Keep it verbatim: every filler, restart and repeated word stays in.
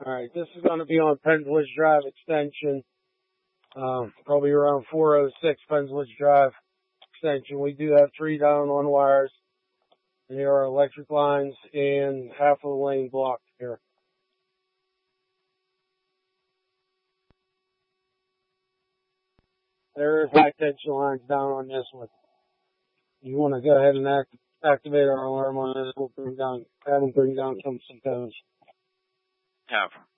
All right, this is going to be on Penswich Drive extension, um, probably around four oh six Penswich Drive extension. We do have three down on wires, and here are electric lines and half of the lane blocked here. There is high tension lines down on this one. You want to go ahead and act, activate our alarm on this. We'll bring down, have them bring down some cones. Have.